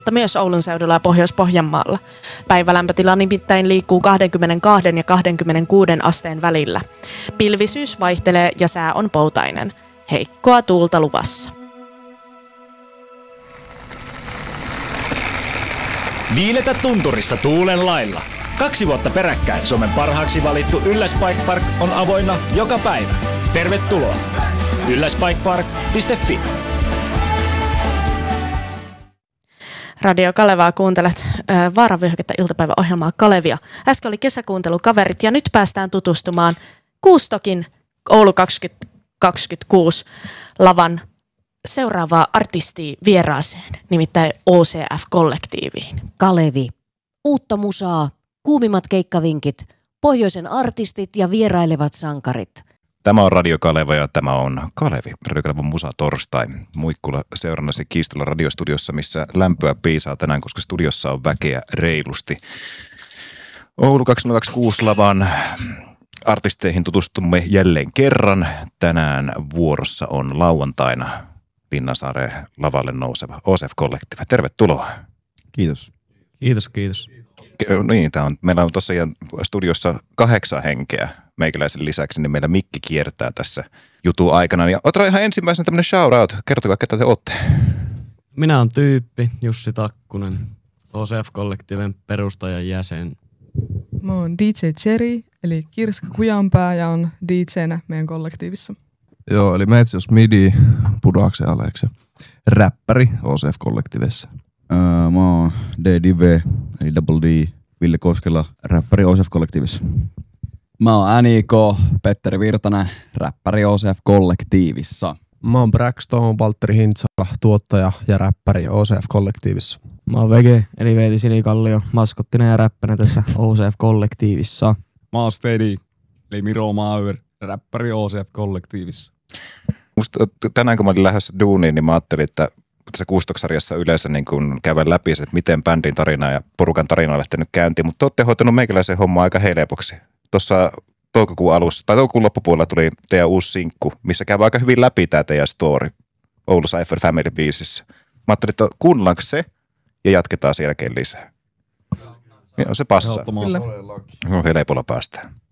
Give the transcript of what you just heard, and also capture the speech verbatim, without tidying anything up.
mutta myös Oulun seudulla ja Pohjois-Pohjanmaalla. Päivälämpötila nimittäin liikkuu kaksikymmentäkaksi ja kaksikymmentäkuusi asteen välillä. Pilvisyys vaihtelee ja sää on poutainen. Heikkoa tuulta luvassa. Viiletä tunturissa tuulen lailla. Kaksi vuotta peräkkäin Suomen parhaaksi valittu Ylläs Bike Park on avoinna joka päivä. Tervetuloa! ylläsbikepark piste fi. Radio Kalevaa kuuntelet äh, Vaaravyöhykettä iltapäiväohjelmaa Kalevia. Äsken oli kesäkuuntelukaverit ja nyt päästään tutustumaan Kuustokin Oulu kaksituhattakaksikymmentäkuusi lavan seuraavaa artistia vieraaseen, nimittäin O C F-kollektiiviin. Kalevi. Uutta musaa, kuumimmat keikkavinkit, pohjoisen artistit ja vierailevat sankarit. Tämä on Radio Kaleva ja tämä on Kalevi, Radio Kalevan musa torstai. Muikkula seurannasi Kiistola radiostudiossa, missä lämpöä piisaa tänään, koska studiossa on väkeä reilusti. Oulu kaksituhattakaksikymmentäkuusi lavan artisteihin tutustumme jälleen kerran. Tänään vuorossa on lauantaina Linnansaareen lavalle nouseva O C F-kollektiivi. Tervetuloa. Kiitos. Kiitos, kiitos. Niin, tää on, meillä on tosiaan studiossa kahdeksan henkeä meikäläisen lisäksi, niin meillä mikki kiertää tässä jutun aikana. Ja otetaan ihan ensimmäisenä tämmönen shout out. Kertokaa, ketä te ootte. Minä olen Tyyppi, Jussi Takkunen, O C F-kollektiivin perustajan jäsen. Mä oon D J Cherry, eli Kirska Kujanpää, ja on D J:nä meidän kollektiivissa. Joo, eli Metsios Midi, Pudaksen Aleksi, räppäri O C F-kollektiivissa. Öö, mä oon D Dive, eli Double D, Ville Koskela, räppäri O C F-kollektiivissa. Mä oon N I K, Petteri Virtanen, räppäri O C F-kollektiivissa. Mä oon Braxton, Valtteri Hintsala, tuottaja ja räppäri O C F-kollektiivissa. Mä oon Vege, eli Veeti Sinikallio, maskottina ja räppänä tässä O C F-kollektiivissa. Mä oon Stedi, eli Miro Mauer, räppäri O C F-kollektiivissa. Musta tänään kun mä olin lähdössä duuniin, niin mä ajattelin, että tässä Kuustoksarjassa yleensä niin kun käydään läpi se, että miten bändin tarina ja porukan tarina on lähtenyt käyntiin, mutta te olette hoitanut meikäläisen hommaa aika helpoksi. Tuossa toukokuun alussa, tai toukokuun loppupuolella tuli teidän uusi sinkku, missä käy aika hyvin läpi tämä teidän story Oulu Cypher Family-biisissä. Mä ajattelin, että kuunnellaanko se ja jatketaan sen jälkeen lisää. Joo, se passaa. No, helpolla päästään.